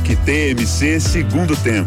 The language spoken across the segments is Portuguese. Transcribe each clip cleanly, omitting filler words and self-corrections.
Craque TMC segundo tempo.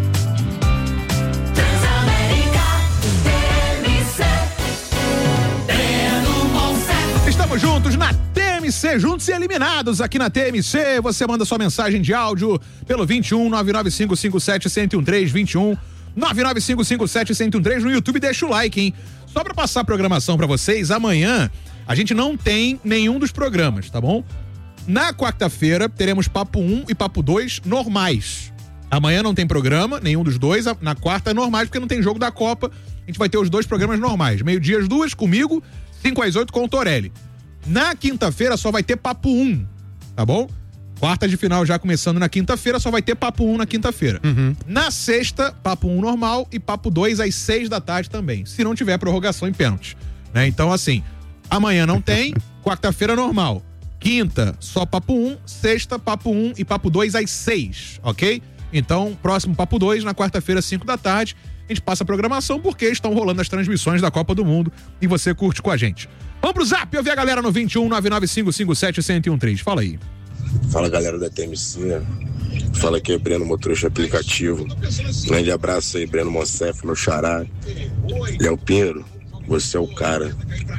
Estamos juntos na TMC, juntos e eliminados aqui na TMC. Você manda sua mensagem de áudio pelo 21 99557-1013, 21 99557-1013 no YouTube. Deixa o like, hein? Só pra passar a programação pra vocês, amanhã a gente não tem nenhum dos programas, tá bom? Na quarta-feira teremos Papo 1 e Papo 2 normais. Amanhã não tem programa, nenhum dos dois. Na quarta é normais, porque não tem jogo da Copa. A gente vai ter os dois programas normais. Meio-dia às 2 comigo, 5 às 8 com o Torelli. Na quinta-feira só vai ter Papo 1, tá bom? Quarta de final já começando na quinta-feira, só vai ter Papo 1 na quinta-feira. Na sexta, Papo 1 normal e Papo 2 às 6 da tarde também, se não tiver prorrogação em pênalti, né? Então, assim, amanhã não tem, quarta-feira normal. Quinta, só Papo 1, sexta, Papo 1 e Papo 2 às 6, ok? Então, próximo Papo 2, na quarta-feira, 5 da tarde, a gente passa a programação porque estão rolando as transmissões da Copa do Mundo e você curte com a gente. Vamos pro Zap, eu vi a galera no 21 99557-1013. Fala aí. Fala, galera da TMC. Fala aqui, Breno, motorista aplicativo. Grande abraço aí, Breno Monsef, meu xará. Léo Pinheiro, você é o cara.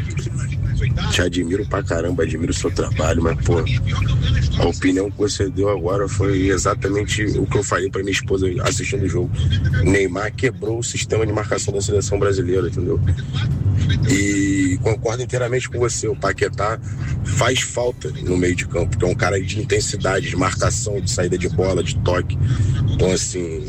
Te admiro pra caramba, admiro o seu trabalho, mas, pô, a opinião que você deu agora foi exatamente o que eu falei pra minha esposa assistindo o jogo. Neymar quebrou o sistema de marcação da seleção brasileira, entendeu? E concordo inteiramente com você, o Paquetá faz falta no meio de campo, porque é um cara de intensidade, de marcação, de saída de bola, de toque. Então, assim,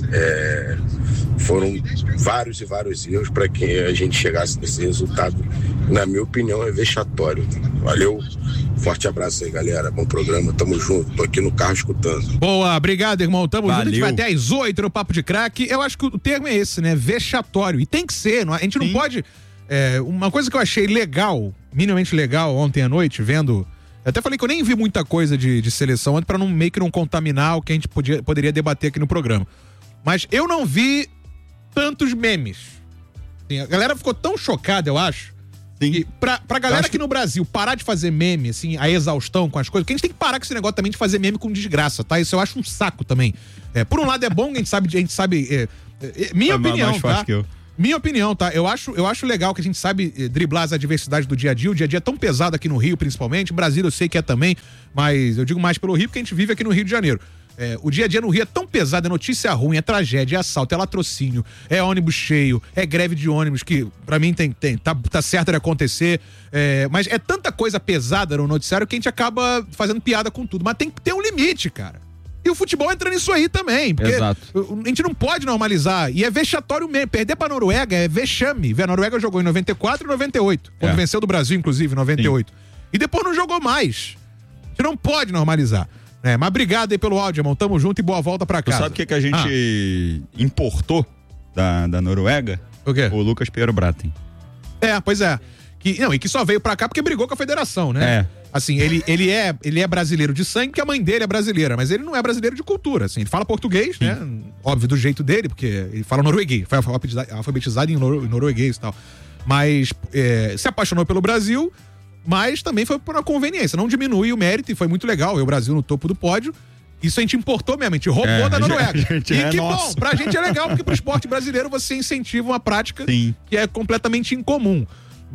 foram vários e vários erros para que a gente chegasse nesse resultado. Na minha opinião, é vexatório. Valeu, forte abraço aí, galera, bom programa, tamo junto, tô aqui no carro escutando. Boa, obrigado, irmão, tamo junto, a gente vai até às 8 no Papo de Craque. Eu acho que o termo é esse, né, vexatório, e tem que ser, a gente não pode... uma coisa que eu achei legal, minimamente legal ontem à noite, vendo... Eu até falei que eu nem vi muita coisa de seleção ontem pra meio que não contaminar o que a gente poderia debater aqui no programa. Mas eu não vi tantos memes. Assim, a galera ficou tão chocada, eu acho. E pra galera aqui no Brasil parar de fazer meme, assim, a exaustão com as coisas, porque a gente tem que parar com esse negócio também de fazer meme com desgraça, tá? Isso eu acho um saco também. Por um lado é bom, a gente sabe minha opinião, tá? Minha opinião, tá? Eu acho legal que a gente sabe driblar as adversidades do dia a dia. O dia a dia é tão pesado aqui no Rio, principalmente. Brasil eu sei que é também, mas eu digo mais pelo Rio porque a gente vive aqui no Rio de Janeiro. O dia a dia no Rio é tão pesado, é notícia ruim, é tragédia, é assalto, é latrocínio, é ônibus cheio, é greve de ônibus, que pra mim tá certo de acontecer, mas é tanta coisa pesada no noticiário que a gente acaba fazendo piada com tudo, mas tem que ter um limite, cara. E o futebol entra nisso aí também, porque a gente não pode normalizar, e é vexatório mesmo, perder pra Noruega é vexame. A Noruega jogou em 94 e 98, quando venceu do Brasil, inclusive, em 98. Sim. E depois não jogou mais. A gente não pode normalizar. Mas obrigado aí pelo áudio, irmão. Tamo junto e boa volta pra casa. Sabe o que a gente importou da Noruega? O quê? O Lucas Piero Braten. Pois é. E que só veio pra cá porque brigou com a federação, né? Assim, ele é brasileiro de sangue porque a mãe dele é brasileira, mas ele não é brasileiro de cultura, assim. Ele fala português, né? Óbvio, do jeito dele, porque ele fala norueguês. Foi alfabetizado em norueguês e tal. Mas se apaixonou pelo Brasil, mas também foi por uma conveniência. Não diminui o mérito e foi muito legal. O Brasil no topo do pódio. Isso a gente importou mesmo, a gente roubou da Noruega. Bom, pra gente é legal, porque pro esporte brasileiro você incentiva uma prática que é completamente incomum.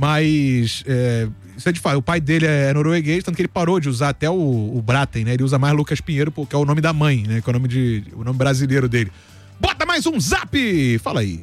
Mas, isso é de fato, o pai dele é norueguês, tanto que ele parou de usar até o Braten, né? Ele usa mais Lucas Pinheiro, porque é o nome da mãe, né? Que é o nome brasileiro dele. Bota mais um zap! Fala aí.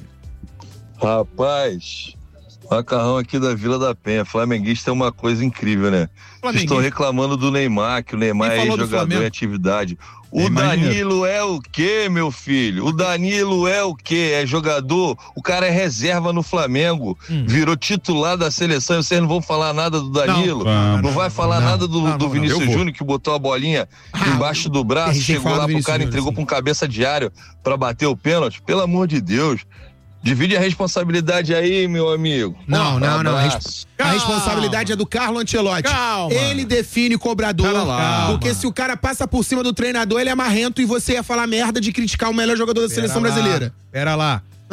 Rapaz, macarrão aqui da Vila da Penha. Flamenguista é uma coisa incrível, né? Estão reclamando do Neymar, que o Neymar é jogador em atividade. O Danilo é o quê, meu filho? O Danilo é o quê? É jogador? O cara é reserva no Flamengo. Virou titular da seleção. Vocês não vão falar nada do Danilo? Não vai falar nada do Vinícius Júnior, que botou a bolinha embaixo do braço, chegou lá pro cara, entregou com cabeça de área pra bater o pênalti. Pelo amor de Deus. Divide a responsabilidade aí, meu amigo. Não. A responsabilidade é do Carlo Ancelotti. Calma. Ele define o cobrador. Porque se o cara passa por cima do treinador, ele é marrento e você ia falar merda de criticar o melhor jogador da seleção brasileira. Pera lá.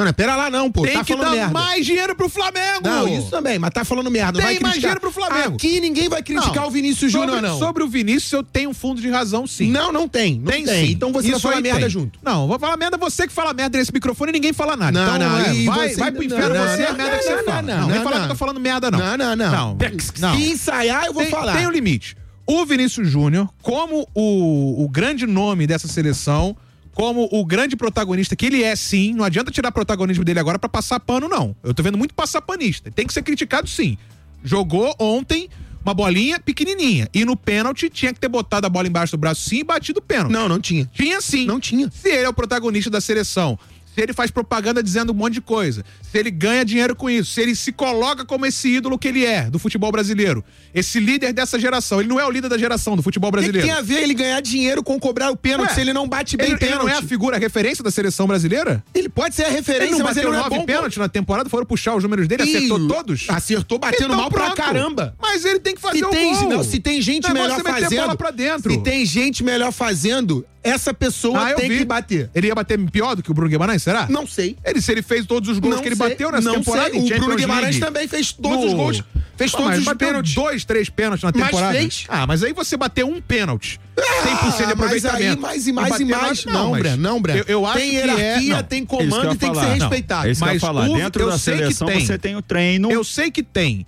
Não, pera lá não, pô. Tem tá que falando dar merda. mais dinheiro pro Flamengo. Não, isso também, mas tá falando merda. Não Tem vai mais criticar. dinheiro pro Flamengo. Aqui ninguém vai criticar o Vinícius Júnior, não. Sobre o Vinícius, eu tenho um fundo de razão, sim. Não tem. Não tem. Sim. Então você vai falar merda junto. Não, vou falar merda, você que fala merda nesse microfone e ninguém fala nada. Não, então, não. Vai pro inferno você a merda que você fala. Não, vem falar que eu tô falando merda, não. Não. Se ensaiar, eu vou falar. Tem um limite. O Vinícius Júnior, como o grande nome dessa seleção, como o grande protagonista que ele é, sim, não adianta tirar o protagonismo dele agora pra passar pano, não. Eu tô vendo muito passar panista. Tem que ser criticado, sim. Jogou ontem uma bolinha pequenininha. E no pênalti tinha que ter botado a bola embaixo do braço, sim, e batido o pênalti. Não tinha. Tinha, sim. Não tinha. Se ele é o protagonista da seleção, se ele faz propaganda dizendo um monte de coisa, se ele ganha dinheiro com isso, se ele se coloca como esse ídolo que ele é do futebol brasileiro, esse líder dessa geração, ele não é o líder da geração do futebol brasileiro. O que tem a ver ele ganhar dinheiro com cobrar o pênalti se ele não bate bem pênalti? Ele não é a figura, a referência da seleção brasileira? Ele pode ser a referência, ele mas ele não é 9 bom. pênaltis na temporada, foram puxar os números dele, acertou todos? Acertou batendo então, mal pra caramba. Mas ele tem que fazer o gol. Não, se tem gente melhor fazendo, bola pra dentro. Se tem gente melhor fazendo, essa pessoa tem que bater. Ele ia bater pior do que o Bruno Guimarães, será? Não sei. Se ele fez todos os gols que ele bateu nessa temporada. O Bruno Guimarães também fez todos os gols. Fez todos os pênaltis. 2, 3 pênaltis na temporada. Mas fez. Mas aí você bateu um pênalti. 100% de aproveitamento. Mas aí, mais. Não, Breno. Eu acho tem hierarquia, tem comando e tem que ser respeitado. É isso que eu ia falar. Dentro da seleção você tem o treino. Eu sei que tem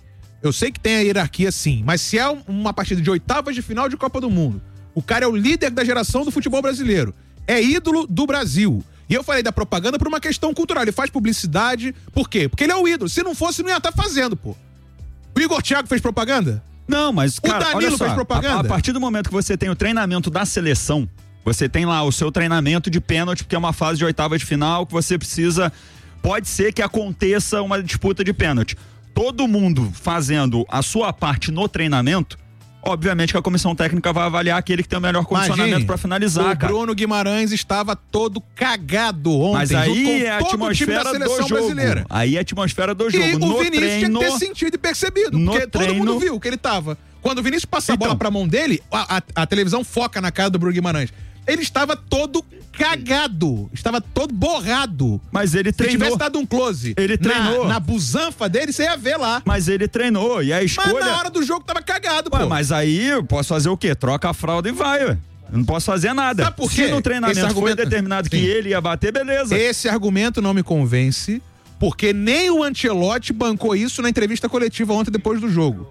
a hierarquia, sim. Mas se é uma partida de oitavas de final de Copa do Mundo, o cara é o líder da geração do futebol brasileiro. É ídolo do Brasil. E eu falei da propaganda por uma questão cultural. Ele faz publicidade. Por quê? Porque ele é o ídolo. Se não fosse, não ia estar fazendo, pô. O Igor Thiago fez propaganda? Não, mas, cara, o Danilo fez propaganda? A partir do momento que você tem o treinamento da seleção, você tem lá o seu treinamento de pênalti, porque é uma fase de oitava de final que você precisa... Pode ser que aconteça uma disputa de pênalti. Todo mundo fazendo a sua parte no treinamento, obviamente que a comissão técnica vai avaliar aquele que tem o melhor condicionamento para finalizar, cara. O Bruno Guimarães estava todo cagado ontem. Mas aí é a atmosfera do jogo. Brasileira. Aí é a atmosfera do jogo. E no o Vinícius treino, tinha que ter sentido e percebido. Porque todo mundo viu que ele tava. Quando o Vinícius passa a bola pra mão dele, a televisão foca na cara do Bruno Guimarães. Ele estava todo cagado, estava todo borrado. Mas ele treinou. Se tivesse dado um close ele treinou. Na busanfa dele, você ia ver lá. Mas ele treinou e a escolha... Mas na hora do jogo tava cagado, pô. Mas aí eu posso fazer o quê? Troca a fralda e vai, ué. Eu não posso fazer nada. Sabe por quê? Se no treinamento foi determinado que ele ia bater, beleza. Esse argumento não me convence, porque nem o Ancelotti bancou isso na entrevista coletiva ontem depois do jogo.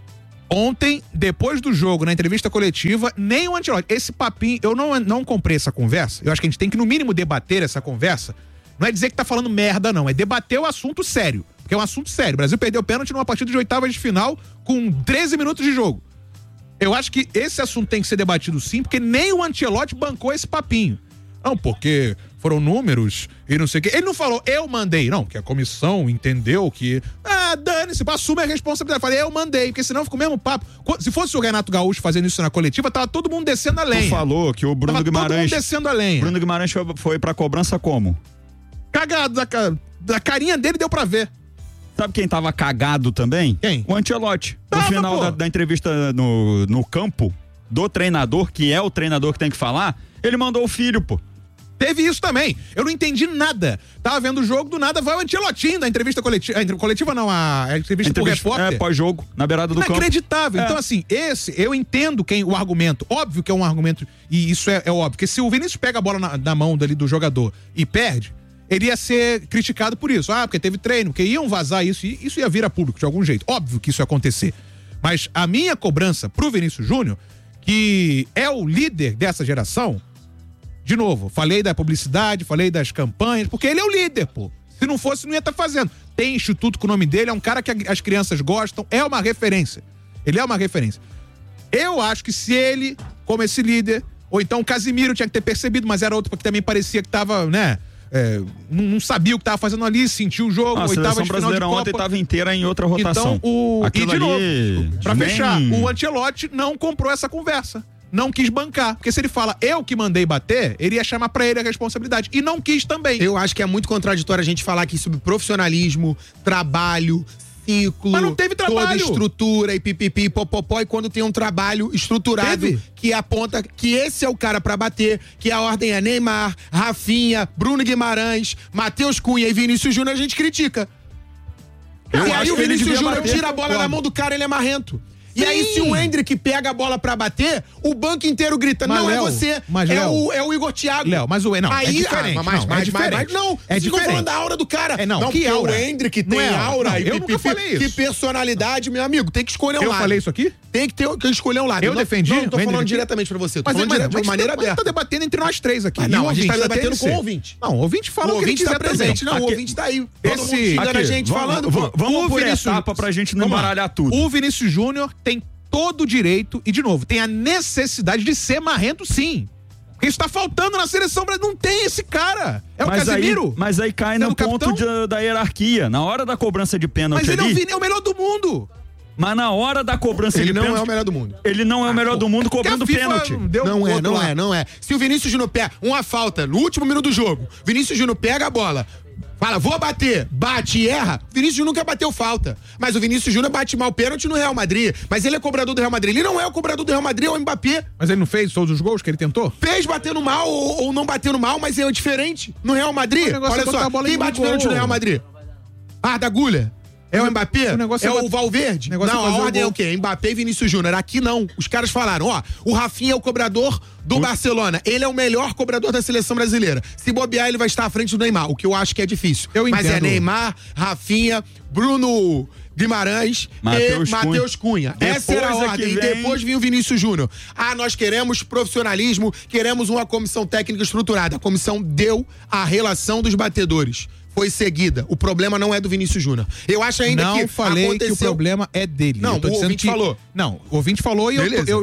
Ontem, depois do jogo, na entrevista coletiva, nem o Ancelotti. Esse papinho, eu não comprei essa conversa. Eu acho que a gente tem que, no mínimo, debater essa conversa. Não é dizer que tá falando merda, não. É debater o assunto sério. Porque é um assunto sério. O Brasil perdeu o pênalti numa partida de oitavas de final com 13 minutos de jogo. Eu acho que esse assunto tem que ser debatido sim, porque nem o Ancelotti bancou esse papinho. Não, porque foram números e não sei o quê. Ele não falou, eu mandei. Não, que a comissão entendeu que... dane-se, assume a responsabilidade. Eu falei, eu mandei, porque senão fica o mesmo papo. Se fosse o Renato Gaúcho fazendo isso na coletiva, tava todo mundo descendo a lenha. Tu falou que o Bruno Guimarães... todo mundo descendo a lenha. Bruno Guimarães foi pra cobrança como? Cagado, da carinha dele deu pra ver. Sabe quem tava cagado também? Quem? O Ancelotti. No final da entrevista no campo do treinador, que é o treinador que tem que falar, ele mandou o filho, pô. Teve isso também. Eu não entendi nada. Tava vendo o jogo, do nada vai o Ancelotinho da entrevista coletiva. Coletiva não, a entrevista pro repórter. Pós-jogo, na beirada do campo. Inacreditável. Então, assim, eu entendo o argumento. Óbvio que é um argumento, e isso é óbvio. Porque se o Vinícius pega a bola na mão dali do jogador e perde, ele ia ser criticado por isso. Porque teve treino, porque iam vazar isso, e isso ia vir a público de algum jeito. Óbvio que isso ia acontecer. Mas a minha cobrança pro Vinícius Júnior, que é o líder dessa geração... De novo, falei da publicidade, falei das campanhas, porque ele é o líder, pô. Se não fosse, não ia estar fazendo. Tem instituto com o nome dele, é um cara que as crianças gostam, é uma referência. Ele é uma referência. Eu acho que se ele, como esse líder, ou então o Casimiro tinha que ter percebido, mas era outro que também parecia que tava, né... não sabia o que tava fazendo ali, sentiu o jogo, oitava de final de Copa. Ontem tava inteira em outra rotação. Então, e de novo, pra fechar, o Ancelotti não comprou essa conversa. Não quis bancar, porque se ele fala eu que mandei bater, ele ia chamar pra ele a responsabilidade, e não quis também. Eu acho que é muito contraditório a gente falar aqui sobre profissionalismo, trabalho, ciclo. Mas não teve trabalho. Toda estrutura e pipipi, popopó. E quando tem um trabalho estruturado que aponta que esse é o cara pra bater, que a ordem é Neymar, Rafinha, Bruno Guimarães, Matheus Cunha e Vinícius Júnior, a gente critica. E aí o Vinícius Júnior tira a bola na mão do cara, ele é marrento. E aí, se o Endrick pega a bola pra bater, o banco inteiro grita, mas, não Léo, é você, é o Igor Thiago. Léo, mas o não, aí, é diferente. Não, é ficou falando da aura do cara. Não, que aura? O Endrick tem aura. Eu nunca falei isso. Que personalidade, meu amigo, tem que escolher um lado. Eu falei isso aqui? Tem que escolher um lado. Eu defendi? Não tô falando diretamente pra você, tô falando de maneira aberta. Tá debatendo entre nós três aqui. Não, a gente tá debatendo com o ouvinte. Não, o ouvinte fala o que ele quiser presente. Não, o ouvinte tá aí. Todo mundo xingando a gente, falando. Vamos por etapa pra gente não embaralhar tudo. O Vinícius Júnior tem todo o direito e, de novo, tem a necessidade de ser marrento, sim. Porque isso tá faltando na seleção brasileira. Não tem esse cara. É o Casemiro. Mas aí cai no ponto da hierarquia. Na hora da cobrança de pênalti. Mas ele é o melhor do mundo. Mas na hora da cobrança de pênalti. Ele não é o melhor do mundo. Ele não é o melhor do mundo cobrando pênalti. Não é. Se o Vinícius Júnior pega uma falta no último minuto do jogo, Vinícius Júnior pega a bola, fala, vou bater, bate e erra, o Vinícius Júnior nunca bateu falta. Mas o Vinícius Júnior bate mal pênalti no Real Madrid. Mas ele é cobrador do Real Madrid. Ele não é o cobrador do Real Madrid, é o Mbappé. Mas ele não fez todos os gols que ele tentou? Fez batendo mal ou não batendo mal, mas é diferente. No Real Madrid, olha só, quem bate pênalti no Real Madrid? Arda Güler. É o Mbappé? É o Valverde? Não, a ordem é o quê? Mbappé e Vinícius Júnior. Aqui não. Os caras falaram, o Rafinha é o cobrador do Barcelona. Ele é o melhor cobrador da seleção brasileira. Se bobear, ele vai estar à frente do Neymar, o que eu acho que é difícil. Mas é Neymar, Rafinha, Bruno Guimarães e Matheus Cunha. Essa era a ordem. E depois vinha o Vinícius Júnior. Nós queremos profissionalismo, queremos uma comissão técnica estruturada. A comissão deu a relação dos batedores. Foi seguida. O problema não é do Vinícius Júnior. Eu acho ainda que falei que o problema é dele. Não, o ouvinte falou. Não, o ouvinte falou e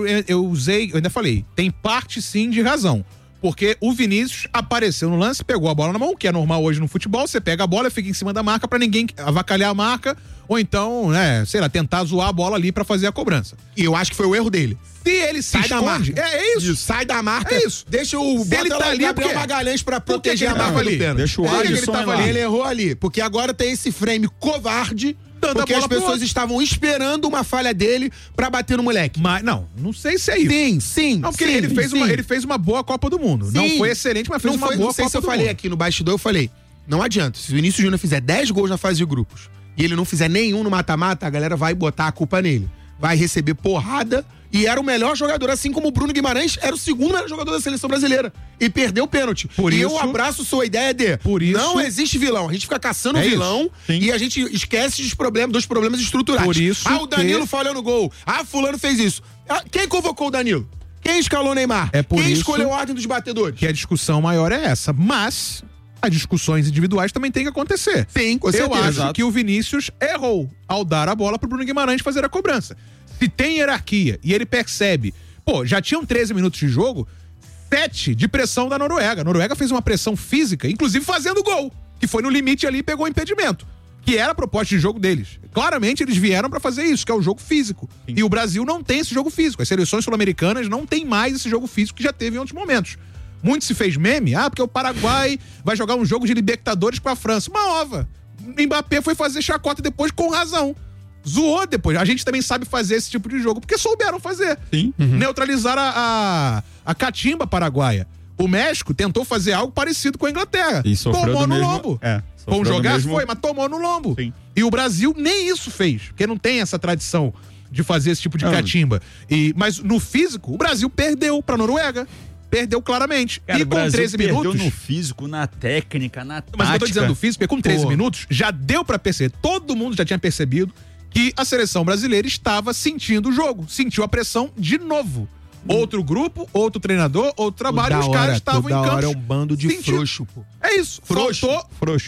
eu ainda falei. Tem parte sim de razão. Porque o Vinícius apareceu no lance, pegou a bola na mão, que é normal hoje no futebol, você pega a bola, fica em cima da marca pra ninguém avacalhar a marca, ou então, tentar zoar a bola ali pra fazer a cobrança. E eu acho que foi o erro dele. Se ele se esconde, é isso. Sai da marca. É isso. Deixa o ele tá ali Gabriel Magalhães pra proteger a marca do pênalti. Deixa o Alisson ali. Ele errou ali, porque agora tem esse frame covarde, porque as pessoas estavam esperando uma falha dele pra bater no moleque. Mas não sei se é isso. Sim. Não, porque ele fez uma boa Copa do Mundo. Sim. Não foi excelente, mas fez uma boa Copa do Mundo. Não sei se eu falei aqui no bastidor, eu falei, não adianta. Se o Vinícius Júnior fizer 10 gols na fase de grupos e ele não fizer nenhum no mata-mata, a galera vai botar a culpa nele. Vai receber porrada e era o melhor jogador, assim como o Bruno Guimarães era o segundo melhor jogador da seleção brasileira e perdeu o pênalti. Eu abraço sua ideia de não existe vilão, a gente fica caçando vilão e a gente esquece dos problemas estruturais. Por isso o Danilo falhou no gol, fulano fez isso. Quem convocou o Danilo? Quem escalou o Neymar? Quem escolheu a ordem dos batedores? Que a discussão maior é essa, mas as discussões individuais também tem que acontecer. Sim, com certeza. Eu acho que o Vinícius errou ao dar a bola pro Bruno Guimarães fazer a cobrança. Se tem hierarquia e ele percebe, já tinham 13 minutos de jogo, 7 de pressão da Noruega. A Noruega fez uma pressão física, inclusive fazendo gol, que foi no limite ali e pegou o impedimento, que era a proposta de jogo deles. Claramente eles vieram pra fazer isso, que é o jogo físico. Sim. E o Brasil não tem esse jogo físico. As seleções sul-americanas não tem mais esse jogo físico que já teve em outros momentos. Muito se fez meme, porque o Paraguai vai jogar um jogo de Libertadores com a França. Uma ova. Mbappé foi fazer chacota depois com razão. Zoou depois. A gente também sabe fazer esse tipo de jogo, porque souberam fazer. Sim. Neutralizar a catimba paraguaia. O México tentou fazer algo parecido com a Inglaterra. E tomou no lombo. Vão jogar? Foi, mas tomou no lombo. Sim. E o Brasil nem isso fez, porque não tem essa tradição de fazer esse tipo de catimba. Mas no físico, o Brasil perdeu pra Noruega. Perdeu claramente. Cara, e com 13 minutos. Perdeu no físico, na técnica, na tática. Mas eu tô dizendo do físico, porque com 13 minutos já deu pra perceber. Todo mundo já tinha percebido que a seleção brasileira estava sentindo o jogo. Sentiu a pressão de novo. Outro grupo, outro treinador, outro trabalho, os caras estavam em campo. É um bando de frouxo, pô. É isso. Faltou.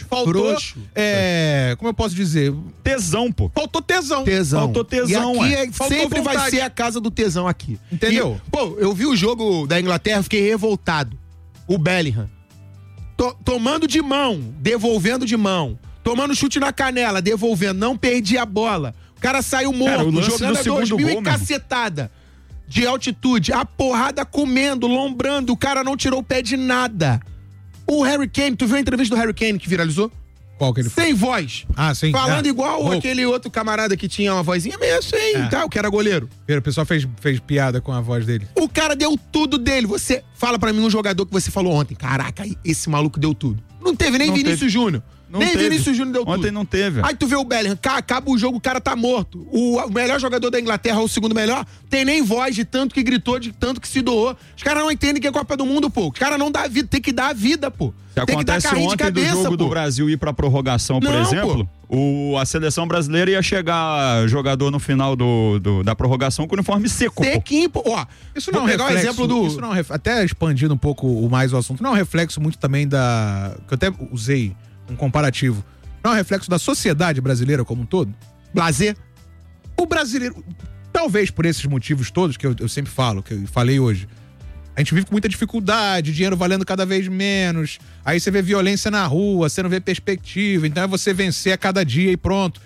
Como eu posso dizer? Tesão, pô. Faltou tesão. Faltou tesão. E aqui sempre vai ser a casa do tesão aqui. Entendeu? Eu vi o jogo da Inglaterra, fiquei revoltado. O Bellingham. Tomando de mão, devolvendo de mão. Tomando chute na canela, devolvendo. Não perdi a bola. O cara saiu morto, jogando a 2.000 e cacetada. De altitude, a porrada comendo, lombrando, o cara não tirou o pé de nada. O Harry Kane, tu viu a entrevista do Harry Kane que viralizou? Qual que ele Sem voz. Ah, sim. Falando igual aquele outro camarada que tinha uma vozinha meio assim, tal, que era goleiro. O pessoal fez piada com a voz dele. O cara deu tudo dele. Você fala pra mim um jogador que você falou ontem. Caraca, esse maluco deu tudo. Não teve nem Vinícius Júnior. Nem Vinícius Júnior deu tudo. Ontem não teve. Aí tu vê o Bellingham, acaba o jogo, o cara tá morto. O melhor jogador da Inglaterra, ou o segundo melhor, tem nem voz de tanto que gritou, de tanto que se doou. Os caras não entendem que é Copa do Mundo, pô. Os caras não dá vida, tem que dar a vida, pô. Se tem acontece que dar ontem cabeça, do jogo pô. do Brasil ir pra prorrogação, por exemplo, a seleção brasileira ia chegar jogador no final da prorrogação com o uniforme seco. Sequinho, pô. Ó, isso não é um reflexo, exemplo do... Isso não é até expandindo um pouco mais o assunto, não é um reflexo muito também da... que eu até usei um comparativo. Não é um reflexo da sociedade brasileira como um todo? Blazer. O brasileiro, talvez por esses motivos todos que eu sempre falo, que eu falei hoje, a gente vive com muita dificuldade, dinheiro valendo cada vez menos, aí você vê violência na rua, você não vê perspectiva, então é você vencer a cada dia e pronto.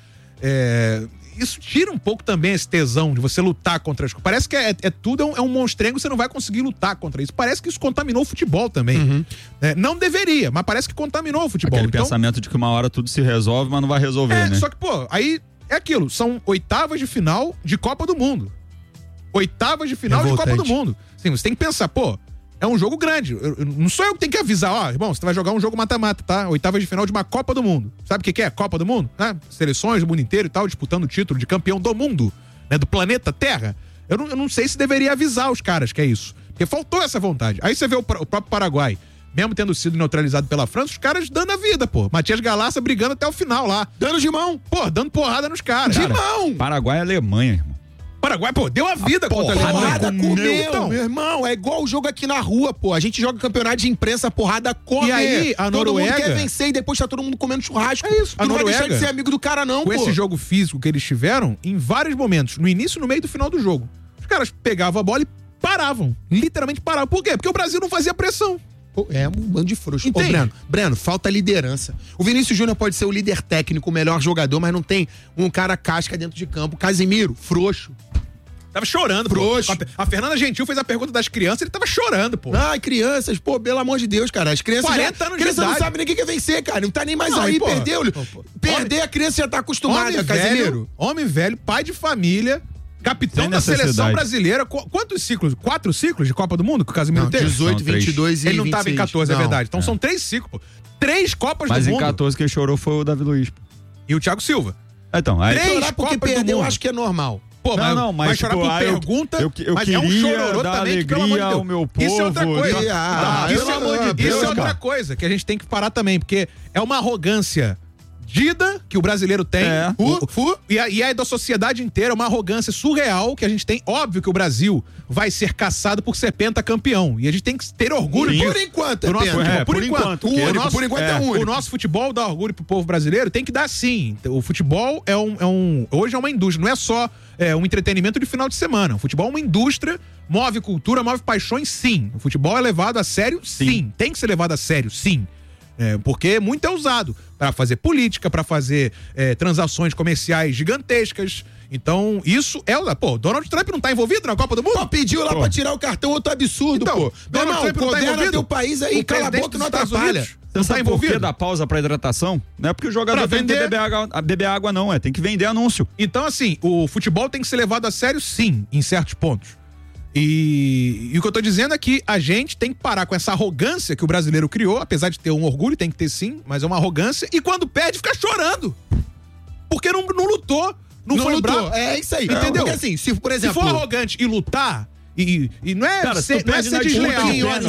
Isso tira um pouco também esse tesão de você lutar contra as coisas. Parece que tudo é um monstrengo, você não vai conseguir lutar contra isso. Parece que isso contaminou o futebol também. Não deveria, mas parece que contaminou o futebol. Aquele pensamento de que uma hora tudo se resolve, mas não vai resolver, né? Só que, aí é aquilo, são oitavas de final de Copa do Mundo. Oitavas de final de Copa do Mundo. Sim, você tem que pensar, é um jogo grande. Não sou eu que tenho que avisar, irmão, você vai jogar um jogo mata-mata, tá? Oitavas de final de uma Copa do Mundo. Sabe o que é? Copa do Mundo? Seleções do mundo inteiro e tal, disputando o título de campeão do mundo, né? Do planeta Terra. Eu não sei se deveria avisar os caras que é isso. Porque faltou essa vontade. Aí você vê o próprio Paraguai, mesmo tendo sido neutralizado pela França, os caras dando a vida, Matias Galassa brigando até o final lá. Dando de mão. Dando porrada nos caras. De mão. Paraguai e Alemanha, irmão. Paraguai, deu a vida contra a Alemanha. Porrada comeu, meu irmão. É igual o jogo aqui na rua, A gente joga campeonato de imprensa, porrada come. E aí, a Noruega... Todo mundo quer vencer e depois tá todo mundo comendo churrasco. É isso. Tu não vai deixar de ser amigo do cara, não, com esse jogo físico que eles tiveram, em vários momentos, no início, no meio e do final do jogo, os caras pegavam a bola e paravam. Literalmente paravam. Por quê? Porque o Brasil não fazia pressão. É um bando de frouxo. Breno, falta liderança. O Vinícius Júnior pode ser o líder técnico, o melhor jogador, mas não tem um cara casca dentro de campo. Casimiro, frouxo. Tava chorando, frouxo. A Fernanda Gentil fez a pergunta das crianças, ele tava chorando, Ai, crianças, pelo amor de Deus, cara. As crianças 40 anos de idade. não sabem nem o que é vencer, cara. Não tá nem mais aí, perdeu. Perder, a criança já tá acostumada, Casimiro. Homem velho, pai de família, capitão da seleção brasileira. Quantos ciclos? 4 ciclos de Copa do Mundo que o Casimiro teve? 18, 22 e 26. Ele não tava em 14, é verdade. Então são 3 ciclos, 3 Copas do Mundo. Mas em 14 quem chorou foi o Davi Luiz. E o Thiago Silva. Então, aí... 3 porque perdeu, eu acho que é normal. Mas chorar por pergunta, eu mas queria é um chororô dar também, alegria ao meu povo. Isso é outra coisa. Pelo amor de Deus, isso é outra coisa que a gente tem que parar também, porque é uma arrogância dida que o brasileiro tem. E é da sociedade inteira, uma arrogância surreal que a gente tem. Óbvio que o Brasil vai ser caçado por ser pentacampeão. E a gente tem que ter orgulho disso. Por enquanto, por enquanto é único. O nosso futebol dá orgulho pro povo brasileiro, tem que dar sim. O futebol hoje é uma indústria, não é só um entretenimento de final de semana. O futebol é uma indústria, move cultura, move paixões, sim. O futebol é levado a sério, sim. Tem que ser levado a sério, sim. Porque muito é usado para fazer política, para fazer transações comerciais gigantescas. Então, isso Donald Trump não tá envolvido na Copa do Mundo? Pediu lá pra tirar o cartão, outro absurdo, Donald Trump não tá envolvido? Teu país aí, cala a boca, não atrapalha. Você não tá envolvido? Por que da pausa pra hidratação? Não é porque o jogador tem que beber água, não. Tem que vender anúncio. Então, assim, o futebol tem que ser levado a sério, sim, em certos pontos. E o que eu tô dizendo é que a gente tem que parar com essa arrogância que o brasileiro criou, apesar de ter um orgulho, tem que ter sim, mas é uma arrogância, e quando perde, fica chorando. Porque não lutou, não foi lutou. bravo. É isso aí. Entendeu? Porque assim, se por exemplo... Se for arrogante e lutar, e não é, cara, ser desleal.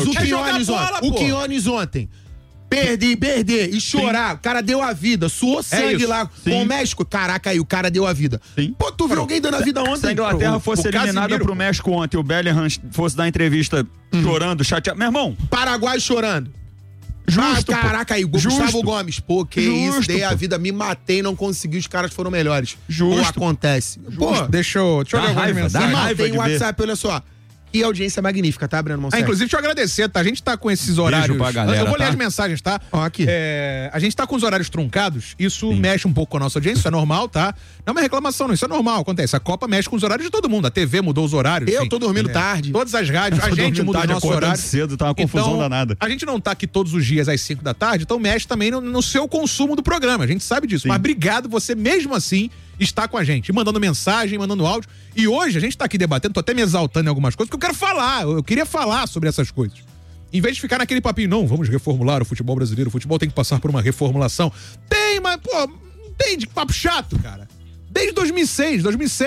O Quinones ontem. Perder e chorar. O cara deu a vida, suou sangue lá com o México. Caraca, aí o cara deu a vida. Sim. Tu viu alguém dando a vida ontem? Se a Inglaterra fosse eliminada pro México ontem, o Bellingham fosse dar entrevista chorando, chateado. Meu irmão. Paraguai chorando. Justo. Caraca, aí, Gustavo Gomes. Isso, dei a vida, me matei, não consegui, os caras foram melhores. Justo. Acontece. Deixa eu olhar algumas mensagens. Tem o WhatsApp, olha só. E a audiência é magnífica, tá, Breno Monserrat? Inclusive, deixa eu agradecer, tá? A gente tá com esses horários... Beijo pra galera, eu vou ler tá? as mensagens, tá? Ó, aqui. A gente tá com os horários truncados, isso mexe um pouco com a nossa audiência, isso é normal, tá? Não é uma reclamação, não, isso é normal, acontece. A Copa mexe com os horários de todo mundo, a TV mudou os horários. Eu tô dormindo tarde. Todas as rádios, a gente muda os nossos horários. Cedo, tá uma confusão danada. A gente não tá aqui todos os dias às 5 da tarde, então mexe também no seu consumo do programa, a gente sabe disso. Sim. Mas obrigado, você mesmo assim está com a gente, mandando mensagem, mandando áudio. E hoje a gente tá aqui debatendo, tô até me exaltando em algumas coisas, porque eu quero falar, eu queria falar sobre essas coisas. Em vez de ficar naquele papinho, não, vamos reformular o futebol brasileiro, o futebol tem que passar por uma reformulação. Tem, mas, pô, tem de papo chato, cara. Desde 2006.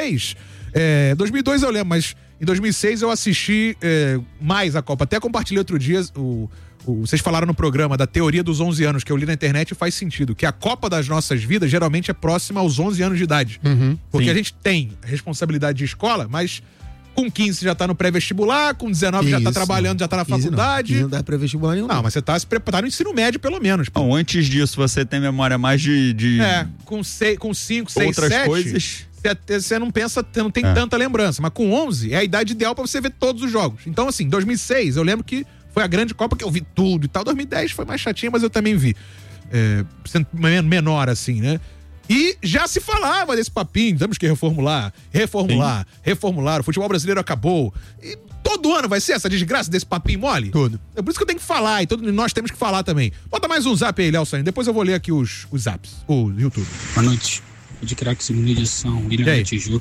2002 eu lembro, mas em 2006 eu assisti mais a Copa. Até compartilhei outro dia, vocês falaram no programa da teoria dos 11 anos, que eu li na internet e faz sentido, que a Copa das nossas vidas geralmente é próxima aos 11 anos de idade. Porque sim, a gente tem responsabilidade de escola, mas com 15 já tá no pré-vestibular, com 19 já tá trabalhando, já tá na faculdade. Não dá pré-vestibular nenhum. Não, mas você tá se preparando no ensino médio, pelo menos. Não, antes disso, você tem memória mais de... com 5, 6, 7... Outras coisas... Você não pensa, não tem tanta lembrança, mas com 11 é a idade ideal pra você ver todos os jogos. Então, assim, 2006, eu lembro que foi a grande Copa que eu vi tudo e tal. 2010 foi mais chatinha, mas eu também vi. Sendo menor, assim, né? E já se falava desse papinho, temos que reformular. O futebol brasileiro acabou. E todo ano vai ser essa desgraça desse papinho mole? Tudo. É por isso que eu tenho que falar, e nós temos que falar também. Bota mais um zap aí, Léo Sainz. Depois eu vou ler aqui os zaps, o YouTube. Boa noite. De craque segunda edição, William da Tijuca.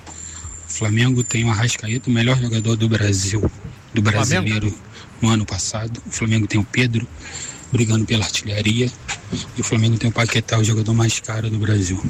O Flamengo tem o Arrascaeta, o melhor jogador do Brasil, do brasileiro no ano passado. O Flamengo tem o Pedro, brigando pela artilharia. E o Flamengo tem o Paquetá, o jogador mais caro do Brasil.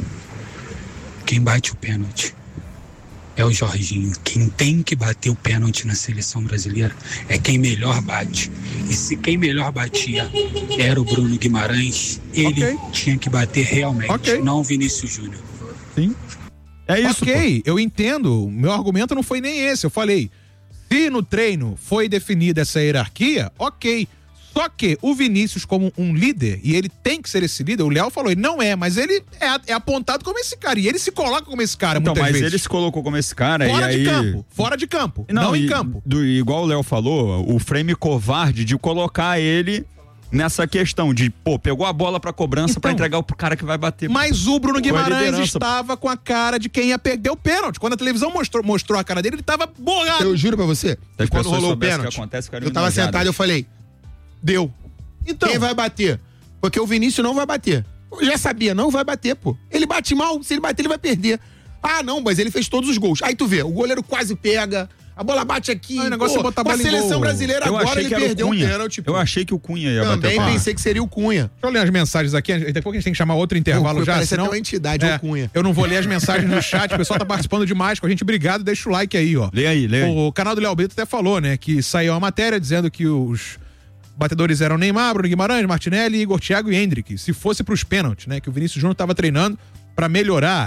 Quem bate o pênalti é o Jorginho. Quem tem que bater o pênalti na seleção brasileira é quem melhor bate. E se quem melhor batia era o Bruno Guimarães, ele tinha que bater realmente, não o Vinícius Júnior. Sim. É isso. Eu entendo. Meu argumento não foi nem esse. Eu falei, se no treino foi definida essa hierarquia, ok. Só que o Vinícius, como um líder, e ele tem que ser esse líder, o Léo falou, ele não é, mas ele é apontado como esse cara. E ele se coloca como esse cara, muitas vezes. Mas ele se colocou como esse cara fora de campo, não em campo. Igual o Léo falou, o frame covarde de colocar ele nessa questão de, pegou a bola pra cobrança pra entregar pro cara que vai bater. Mas o Bruno Guimarães estava com a cara de quem ia perder o pênalti. Quando a televisão mostrou a cara dele, ele tava borrado. Eu juro pra você, quando rolou o pênalti, eu tava sentado e eu falei... Deu. Então, quem vai bater? Porque o Vinícius não vai bater. Eu já sabia, não vai bater, pô. Ele bate mal, se ele bater, ele vai perder. Ah, não, mas ele fez todos os gols. Aí tu vê, o goleiro quase pega, a bola bate aqui. O negócio é botar a bola em gol. A seleção brasileira agora ele perdeu um pênalti. Eu achei que o Cunha ia bater. Também pensei que seria o Cunha. Deixa eu ler as mensagens aqui, daqui a pouco a gente tem que chamar outro intervalo já, senão... uma entidade, o Cunha. Eu não vou ler as mensagens no chat, o pessoal tá participando demais com a gente, obrigado, deixa o like aí, ó. Lê aí. O canal do Léo Brito até falou, né, que saiu uma matéria dizendo que os batedores eram Neymar, Bruno Guimarães, Martinelli, Igor, Thiago e Hendrick. Se fosse pros pênaltis, né? Que o Vinícius Júnior tava treinando pra melhorar.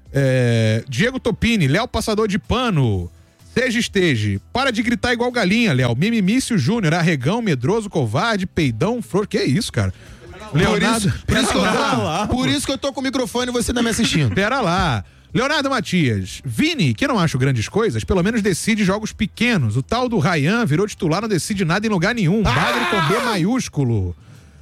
Diego Topini, Léo Passador de Pano, Seja Esteje. Para de gritar igual galinha, Léo. Mimimício Júnior, Arregão, Medroso, Covarde, Peidão, Flor. Que isso, cara? Leonardo. Por isso que eu tô com o microfone e você tá me assistindo. Pera lá. Leonardo Matias, Vini, que não acho grandes coisas, pelo menos decide jogos pequenos. O tal do Ryan virou titular, não decide nada em lugar nenhum. Bagre com B maiúsculo.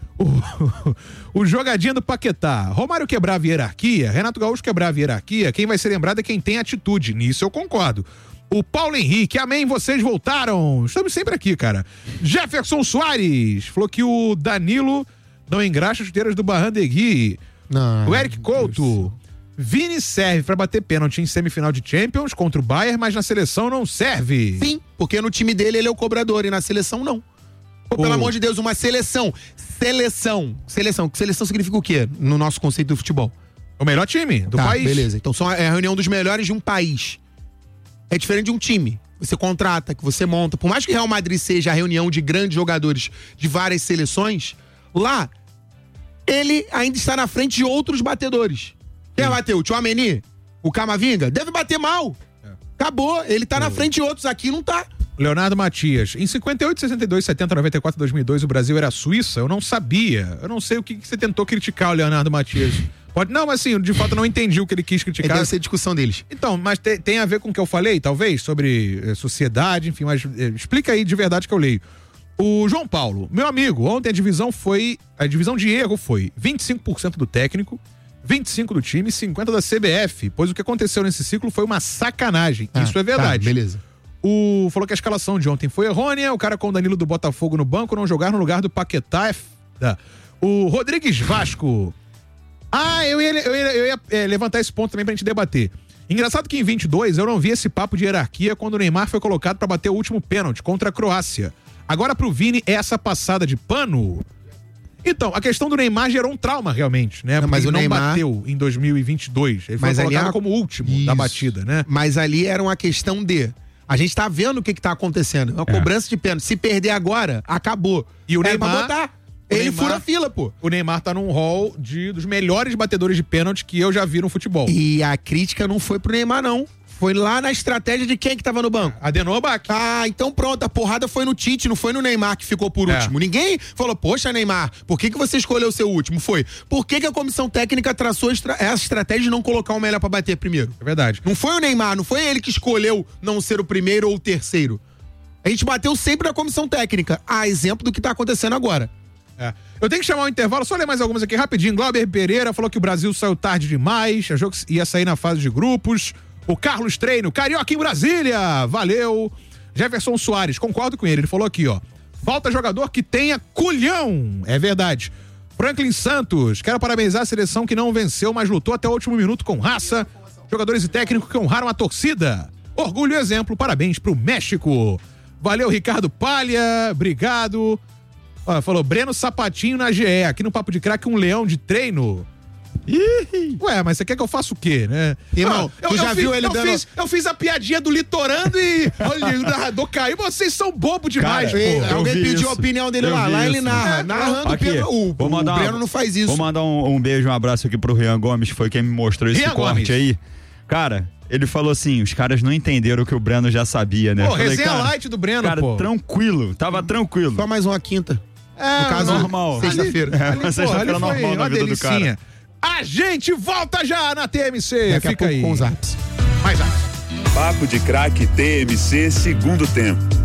O jogadinha do Paquetá. Romário quebrava hierarquia, Renato Gaúcho quebrava hierarquia. Quem vai ser lembrado é quem tem atitude. Nisso eu concordo. O Paulo Henrique, amém, vocês voltaram. Estamos sempre aqui, cara. Jefferson Soares, falou que o Danilo não engraxa as chuteiras do Barrandegui. O Eric Couto. Vini serve pra bater pênalti em semifinal de Champions contra o Bayern, mas na seleção não serve. Sim, porque no time dele ele é o cobrador e na seleção não. Pelo amor de Deus, uma seleção. Seleção significa o quê no nosso conceito do futebol? O melhor time do país. Beleza, então é a reunião dos melhores de um país. É diferente de um time. Você contrata, que você monta. Por mais que Real Madrid seja a reunião de grandes jogadores de várias seleções, lá ele ainda está na frente de outros batedores. Quem bateu? O Tchouaméni? O Camavinga? Deve bater mal. Acabou. Ele tá na frente de outros. Aqui não tá. Leonardo Matias. Em 58, 62, 70, 94, 2002, o Brasil era a Suíça? Eu não sabia. Eu não sei o que você tentou criticar, o Leonardo Matias. Não, mas assim, de fato eu não entendi o que ele quis criticar. Deve ser discussão deles. Então, mas tem a ver com o que eu falei, talvez, sobre sociedade, enfim, mas explica aí de verdade que eu leio. O João Paulo, meu amigo, ontem a divisão de erro foi 25% do técnico, 25% do time, 50% da CBF, pois o que aconteceu nesse ciclo foi uma sacanagem. Isso é verdade. Tá, beleza. Falou que a escalação de ontem foi errônea, o cara com o Danilo do Botafogo no banco não jogar no lugar do Paquetá. O Rodrigues Vasco. Eu ia levantar esse ponto também pra gente debater. Engraçado que em 22 eu não vi esse papo de hierarquia quando o Neymar foi colocado pra bater o último pênalti contra a Croácia. Agora pro Vini, essa passada de pano. Então, a questão do Neymar gerou um trauma realmente, né? Mas o Neymar bateu em 2022. Ele foi colocado como último da batida, né? Mas ali era uma questão de... A gente tá vendo o que tá acontecendo. Uma cobrança de pênalti. Se perder agora, acabou. E o Neymar... botar. Ele fura a fila, pô. O Neymar tá num hall dos melhores batedores de pênalti que eu já vi no futebol. E a crítica não foi pro Neymar, não. Foi lá na estratégia de quem que tava no banco. Adenobach. Então pronto, a porrada foi no Tite, não foi no Neymar que ficou por último. Ninguém falou, poxa, Neymar, por que você escolheu ser o último? Foi. Por que a comissão técnica traçou essa estratégia de não colocar o melhor pra bater primeiro? É verdade. Não foi o Neymar, não foi ele que escolheu não ser o primeiro ou o terceiro. A gente bateu sempre na comissão técnica. Exemplo do que tá acontecendo agora. Eu tenho que chamar um intervalo, só ler mais algumas aqui rapidinho. Glauber Pereira falou que o Brasil saiu tarde demais, achou que ia sair na fase de grupos. O Carlos Treino, Carioca em Brasília, valeu. Jefferson Soares, concordo com ele falou aqui, ó, falta jogador que tenha culhão, é verdade. Franklin Santos, quero parabenizar a seleção que não venceu, mas lutou até o último minuto com raça. Jogadores e técnicos que honraram a torcida. Orgulho e exemplo, parabéns pro México. Valeu, Ricardo Palha, obrigado. Ó, falou, Breno Sapatinho na GE, aqui no Papo de Craque, um leão de treino. Ué, mas você quer que eu faça o quê, né? Irmão, eu fiz a piadinha do litorando e olha, o narrador caiu. Vocês são bobo demais, cara, pô. Alguém pediu a opinião dele lá ele narra. Narrando aqui, o Breno não faz isso. Vou mandar um beijo, um abraço aqui pro Rian Gomes, que foi quem me mostrou esse corte aí. Cara, ele falou assim, os caras não entenderam o que o Breno já sabia, né? Pô, resenha light do Breno, cara, pô. Tranquilo, tava tranquilo. Só mais uma quinta. No caso, normal. Sexta-feira. Sexta-feira normal na vida do cara. A gente volta já na TMC. Daqui Fica a pouco aí. com os apps. Mais apps. Papo de Craque TMC, segundo tempo.